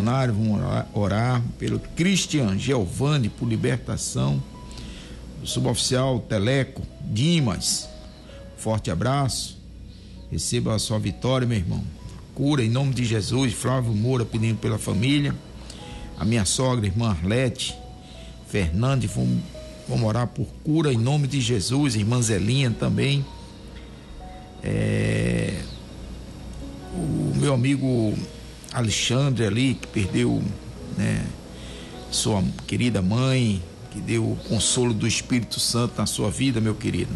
missionários vão orar pelo Christian Giovanni por libertação, o suboficial Teleco Dimas, forte abraço, receba a sua vitória, meu irmão, cura em nome de Jesus. Flávio Moura pedindo pela família, a minha sogra, irmã Arlete Fernandes, vamos orar por cura em nome de Jesus. Irmã Zelinha também, o meu amigo Alexandre ali, que perdeu, né, sua querida mãe, que deu o consolo do Espírito Santo na sua vida, meu querido.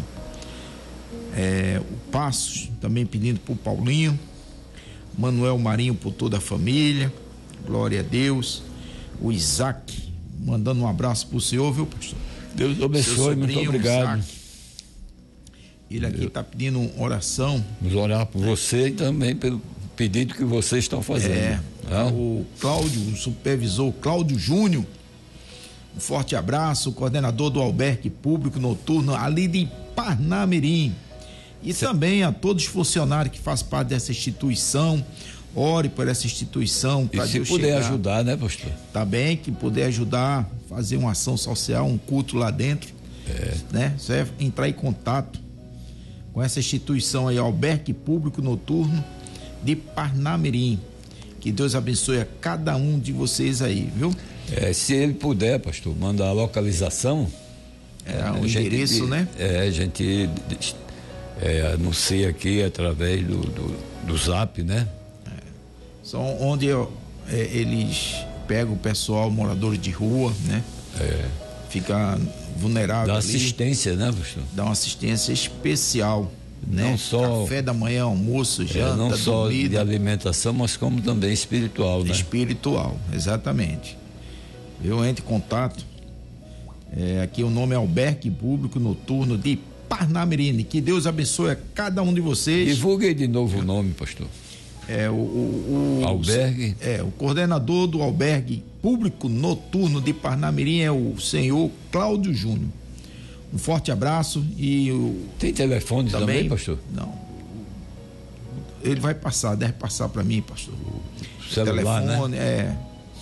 O Passos também pedindo por Paulinho, Manuel Marinho por toda a família, glória a Deus. O Isaac mandando um abraço pro senhor, viu, pastor? Deus abençoe, muito obrigado. Isaac, ele aqui está pedindo oração. Vamos orar por você e também pelo pedido que vocês estão fazendo. O Cláudio, o supervisor Cláudio Júnior, um forte abraço, o coordenador do albergue público noturno ali de Parnamirim. E também a todos os funcionários que fazem parte dessa instituição. Ore por essa instituição. E se puder ajudar, né, pastor? Tá bem, que puder ajudar, fazer uma ação social, um culto lá dentro, né? Só é entrar em contato com essa instituição aí, albergue público noturno de Parnamirim. Que Deus abençoe a cada um de vocês aí, viu? Se ele puder, pastor, mandar a localização. O endereço, né? A gente anuncia aqui através do Zap, né? São onde eles pegam o pessoal, moradores de rua, né? Fica vulnerável. Dá assistência, né, pastor? Dá uma assistência especial, né? Não só café da manhã, almoço, janta, não só dormida, de alimentação, mas como também espiritual, né? Espiritual, exatamente. Eu entro em contato. Aqui o nome é Albergue Público Noturno de Parnamirim. Que Deus abençoe a cada um de vocês. Divulgue de novo o nome, pastor. Albergue. O coordenador do Albergue Público Noturno de Parnamirim é o senhor Cláudio Júnior. Um forte abraço e tem telefone também, pastor? Não. Ele vai passar, deve passar para mim, pastor. O celular, telefone, né?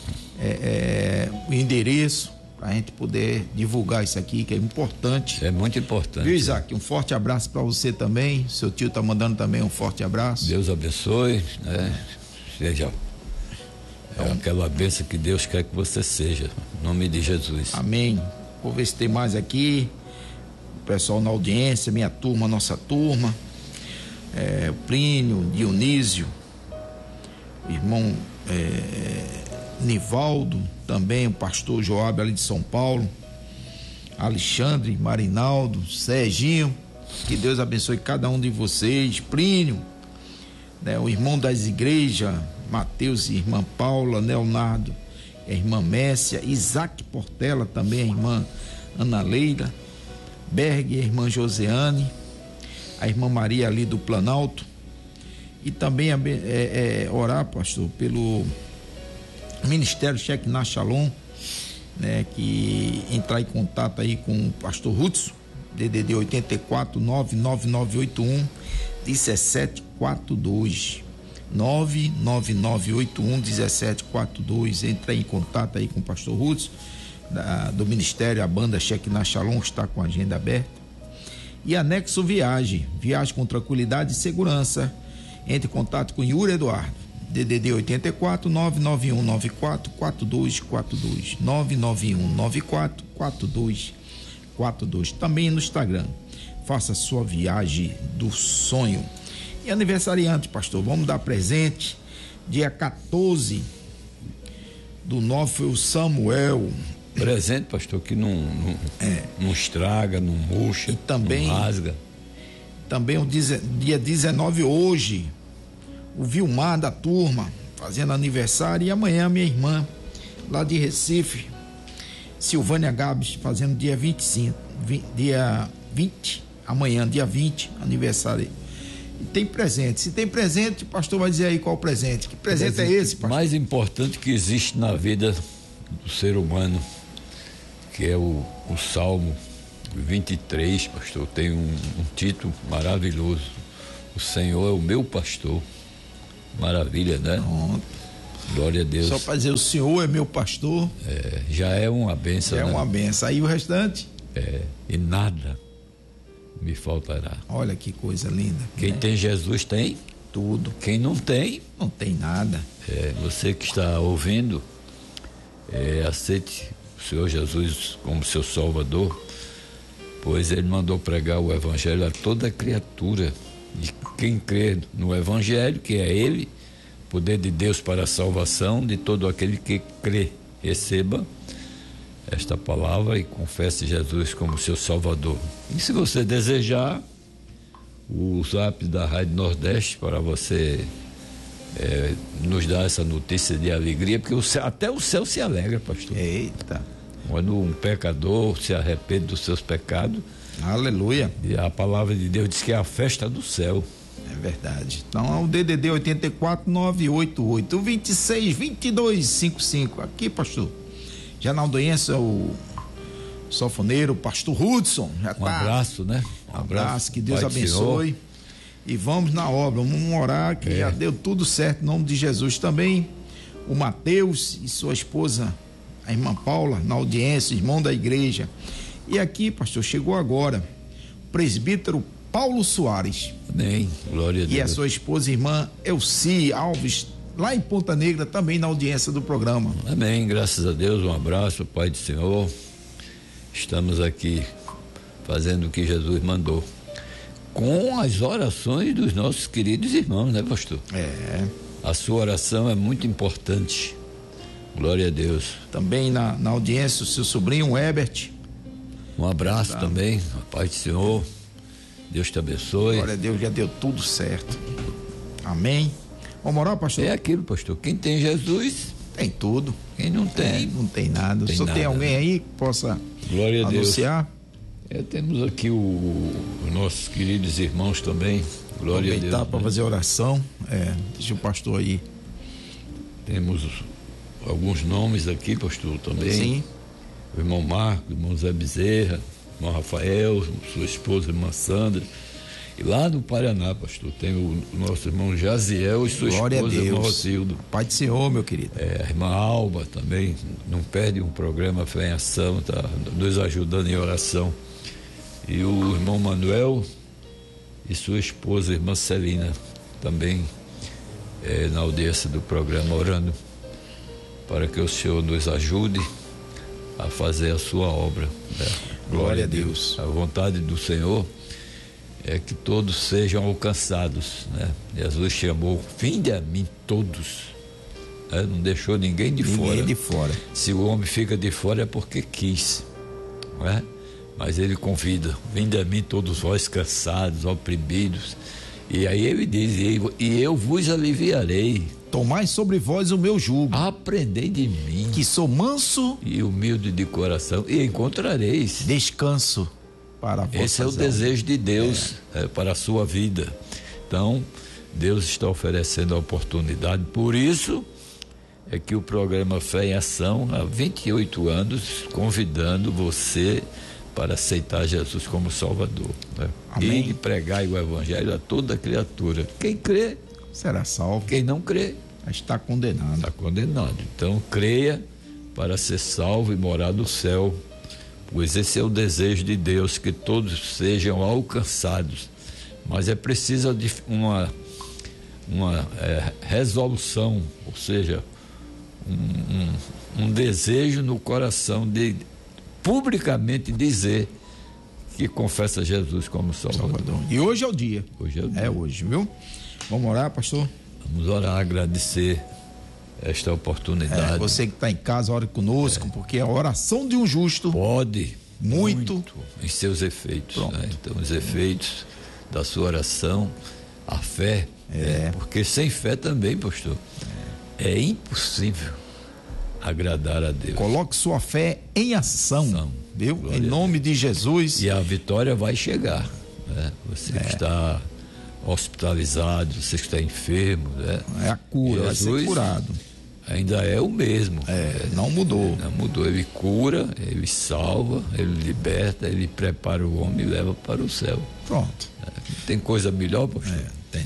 O endereço, para a gente poder divulgar isso aqui, que é importante. É muito importante. Viu, Isaac? Um forte abraço para você também. Seu tio tá mandando também um forte abraço. Deus abençoe, né? Seja aquela bênção que Deus quer que você seja, em nome de Jesus. Amém. Vou ver se tem mais aqui. O pessoal na audiência, minha turma, nossa turma. O Plínio, Dionísio, o irmão Nivaldo, também o pastor Joab ali de São Paulo, Alexandre, Marinaldo, Serginho, que Deus abençoe cada um de vocês. Plínio, né, o irmão das igrejas, Mateus e irmã Paula, Leonardo, a irmã Messia, Isaac Portela também, a irmã Ana Leila, Berg, a irmã Joseane, a irmã Maria ali do Planalto, e também orar, pastor, pelo Ministério Shekinah Shalom, né, que entrar em contato aí com o pastor Hudson, DDD 84 99981 1742, 99981 1742. Entrar em contato aí com o pastor Hudson do Ministério, a banda Shekinah Shalom está com a agenda aberta. E anexo viagem com tranquilidade e segurança. Entre em contato com Yuri Eduardo, DDD 84 99194 4242, 99194 4242. Também no Instagram. Faça sua viagem do sonho. E aniversariante, pastor, vamos dar presente. Dia 14 do 9 foi o Samuel. Presente, pastor, que não estraga, não murcha, e também, não rasga. Também o dia 19 hoje, o Vilmar da turma fazendo aniversário, e amanhã minha irmã lá de Recife, Silvânia Gabs, fazendo dia 25, dia 20, amanhã dia 20, aniversário. E tem presente. Se tem presente, o pastor vai dizer aí qual o presente. Que presente é esse, pastor? Mais importante que existe na vida do ser humano, que é o Salmo 23, pastor, tem um título maravilhoso. O Senhor é o meu pastor. Maravilha, né? Glória a Deus. Só para dizer, o Senhor é meu pastor. Já é uma bênção, É né? uma benção. Aí o restante? E nada me faltará. Olha que coisa linda. Quem tem Jesus tem tudo. Quem não tem, não tem nada. Você que está ouvindo, aceite o Senhor Jesus como seu Salvador, pois Ele mandou pregar o Evangelho a toda criatura. E quem crê no Evangelho, que é Ele, poder de Deus para a salvação de todo aquele que crê, receba esta palavra e confesse Jesus como seu Salvador. E se você desejar, o zap da Rádio Nordeste para você nos dar essa notícia de alegria, porque até o céu se alegra, pastor. Eita! Quando um pecador se arrepende dos seus pecados, aleluia! E a palavra de Deus diz que é a festa do céu. É verdade. Então é o DDD 84 988 26 22 55. Aqui, pastor. Já na audiência, o sanfoneiro, o pastor Hudson. Um abraço, né? Um abraço, que Deus abençoe. E vamos na obra, vamos orar, que já deu tudo certo em nome de Jesus também. O Mateus e sua esposa, a irmã Paula, na audiência, irmão da igreja. E aqui, pastor, chegou agora o presbítero Paulo Soares. Amém, glória a Deus. E a sua esposa, irmã Elci Alves, lá em Ponta Negra, também na audiência do programa. Amém, graças a Deus, um abraço, Pai do Senhor. Estamos aqui fazendo o que Jesus mandou, com as orações dos nossos queridos irmãos, né, pastor? A sua oração é muito importante. Glória a Deus. Também na audiência, o seu sobrinho, Herbert. Um abraço também, a paz do Senhor. Deus te abençoe. Glória a Deus, já deu tudo certo. Amém. Vamos orar, pastor? É aquilo, pastor. Quem tem Jesus tem tudo. Quem não tem, não tem nada. Só tem alguém aí que possa glória anunciar? A Deus. Temos aqui os nossos queridos irmãos também. Glória a Deus. Aproveitar para fazer oração. Deixa o pastor aí. Temos alguns nomes aqui, pastor, também. Sim. O irmão Marco, o irmão Zé Bezerra, o irmão Rafael, sua esposa, a irmã Sandra. E lá no Paraná, pastor, tem o nosso irmão Jaziel e sua glória esposa, o irmão Rosildo. Pai do Senhor, meu querido. A irmã Alba também, não perde um programa Fé em Ação, está nos ajudando em oração. E o irmão Manuel e sua esposa, a irmã Celina, também na audiência do programa, orando para que o Senhor nos ajude a fazer a sua obra. Né? Glória a Deus. A vontade do Senhor é que todos sejam alcançados, né? Jesus chamou, vinde a mim todos, né? Não deixou ninguém de fora. Se o homem fica de fora é porque quis, né? Mas ele convida, vinde a mim todos vós cansados, oprimidos, e aí ele diz, e eu vos aliviarei. Tomai sobre vós o meu jugo. Aprendei de mim, que sou manso e humilde de coração, e encontrareis descanso para a vossa Esse é o desejo de Deus para a sua vida. Então, Deus está oferecendo a oportunidade. Por isso é que o programa Fé em Ação, há 28 anos, convidando você para aceitar Jesus como Salvador. Né? E pregar o Evangelho a toda criatura. Quem crê será salvo. Quem não crê está condenado. Está condenado. Então, creia para ser salvo e morar no céu. Pois esse é o desejo de Deus, que todos sejam alcançados. Mas é preciso de uma resolução, ou seja, um desejo no coração de publicamente dizer que confessa Jesus como Salvador. E hoje é o dia. Hoje é o dia. É hoje, viu? Vamos orar, pastor? Vamos orar, agradecer esta oportunidade. Você que está em casa, ore conosco, porque a oração de um justo pode muito em seus efeitos. Né? Então, os efeitos da sua oração, a fé, porque sem fé também, pastor, é impossível agradar a Deus. Coloque sua fé em ação, viu? Em nome de Jesus. E a vitória vai chegar. Né? Você que está hospitalizado, você que está enfermo, né? É a cura, vai ser curado. Ainda é o mesmo. Não mudou. Não mudou. Ele cura, ele salva, ele liberta, ele prepara o homem e leva para o céu. Pronto. Tem coisa melhor, pastor? Tem não.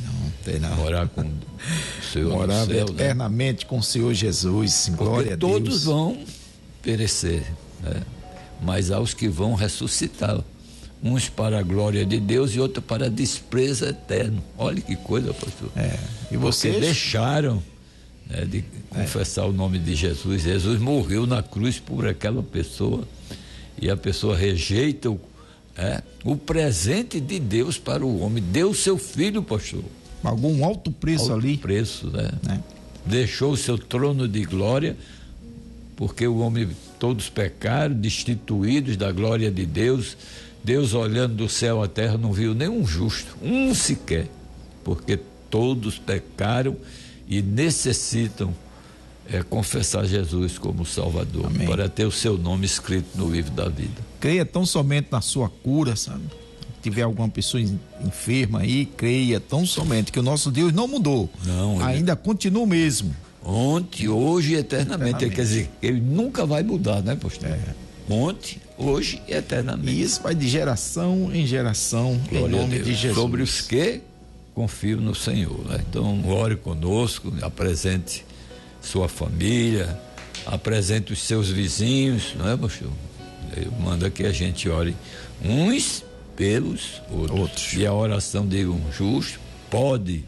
eterna. Morar com o Senhor Morar no céu, eternamente, né? Com o Senhor Jesus. Glória a Deus. Todos vão perecer, né? Mas há os que vão ressuscitar. Uns para a glória de Deus e outros para a desprezo eterno. Olha que coisa, pastor. E vocês? Porque deixaram, né, de confessar o nome de Jesus. Jesus morreu na cruz por aquela pessoa. E a pessoa rejeita o presente de Deus para o homem. Deu seu filho, pastor. Pagou um alto preço ali. Preço, né? Deixou o seu trono de glória, porque o homem, todos pecaram, destituídos da glória de Deus. Deus, olhando do céu à terra, não viu nenhum justo, um sequer, porque todos pecaram e necessitam confessar Jesus como Salvador. Amém. Para ter o seu nome escrito no livro da vida. Creia tão somente na sua cura, sabe? Se tiver alguma pessoa enferma aí, creia tão somente que o nosso Deus não mudou. Não, ainda continua o mesmo. Ontem, hoje e eternamente. Quer dizer, ele nunca vai mudar, né, pastor? Ontem, hoje e eternamente. E isso vai de geração em geração, glória em nome de Jesus. Sobre os que confiam no Senhor, né? Então, ore conosco, apresente sua família, apresente os seus vizinhos, não é, pastor? Eu mando que a gente ore uns pelos outros. E a oração de um justo pode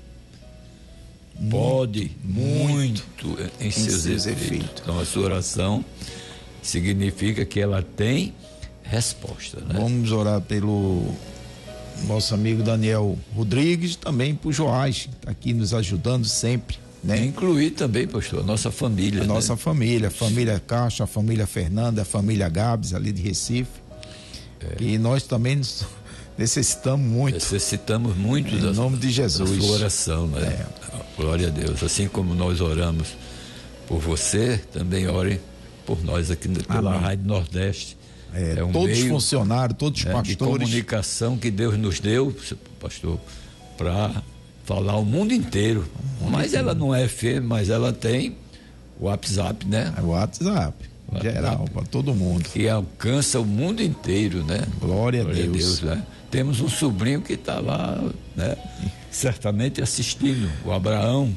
muito em seus efeitos. Então, a sua oração significa que ela tem resposta, né? Vamos orar pelo nosso amigo Daniel Rodrigues, também por Joás, que está aqui nos ajudando sempre, né? Incluir também, pastor, a nossa família. Nossa família, a família Caixa, a família Fernanda, a família Gabs, ali de Recife. E nós também necessitamos muito. Necessitamos muito em nome de Jesus. Da sua oração, né? Glória a Deus. Assim como nós oramos por você, também ore por nós aqui pela Rádio Nordeste. Todos os funcionários, todos os pastores. De comunicação que Deus nos deu, pastor, para falar o mundo inteiro. Mas ela não é FM, mas ela tem o WhatsApp, né? O WhatsApp. Geral, para todo mundo. Que alcança o mundo inteiro, né? Glória a Deus. Né? Temos um sobrinho que está lá, né? Certamente assistindo, o Abraão.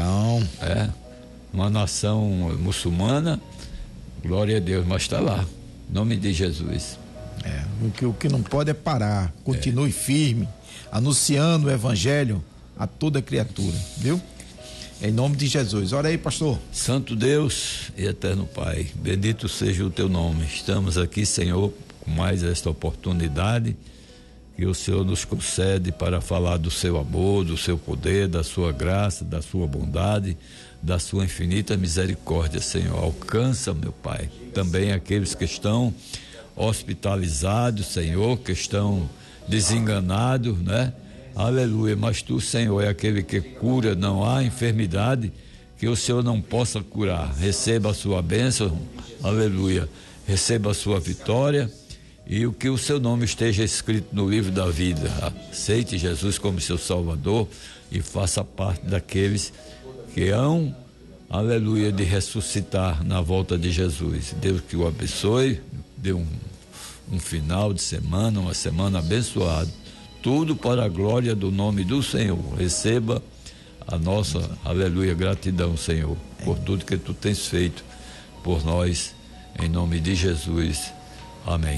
Uma nação muçulmana, glória a Deus, mas está lá, em nome de Jesus. O que não pode é parar, continue firme, anunciando o evangelho a toda criatura, viu? Em nome de Jesus. Ora aí, pastor. Santo Deus e eterno Pai, bendito seja o teu nome. Estamos aqui, Senhor, com mais esta oportunidade que o Senhor nos concede para falar do seu amor, do seu poder, da sua graça, da sua bondade, da sua infinita misericórdia, Senhor. Alcança, meu Pai, também aqueles que estão hospitalizados, Senhor, que estão desenganados, né? Aleluia, mas tu, Senhor, é aquele que cura, não há enfermidade que o Senhor não possa curar. Receba a sua bênção, aleluia, receba a sua vitória e o que o seu nome esteja escrito no livro da vida. Aceite Jesus como seu Salvador e faça parte daqueles que hão, aleluia, de ressuscitar na volta de Jesus. Deus que o abençoe, dê um final de semana, uma semana abençoada. Tudo para a glória do nome do Senhor. Receba a nossa, aleluia, gratidão, Senhor, por tudo que tu tens feito por nós, em nome de Jesus. Amém.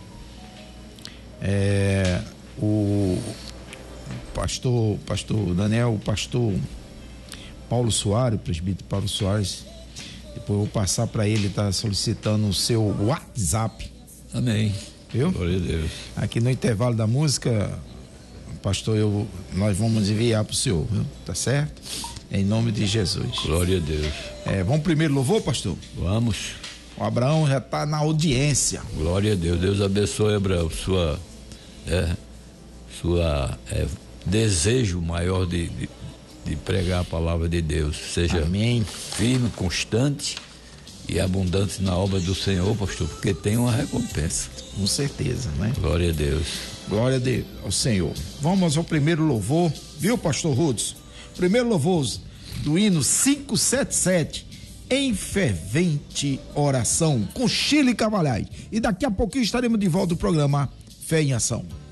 O pastor Daniel, o pastor Paulo Soares, o presbítero Paulo Soares, depois eu vou passar para ele, tá solicitando o seu WhatsApp. Amém. Viu? Glória a Deus. Aqui no intervalo da música, pastor, nós vamos enviar para o senhor, viu? Tá certo? Em nome de Jesus. Glória a Deus. Vamos primeiro louvor, pastor? Vamos. O Abraão já está na audiência. Glória a Deus. Deus abençoe, Abraão, sua desejo maior de pregar a palavra de Deus. Seja Amém. Firme, constante e abundante na obra do Senhor, pastor, porque tem uma recompensa. Com certeza, né? Glória a Deus. Glória a Deus, ao Senhor. Vamos ao primeiro louvor, viu, pastor Rudes? Primeiro louvor do hino 577, em fervente oração, com Chile Cavalhais. E daqui a pouquinho estaremos de volta do programa Fé em Ação.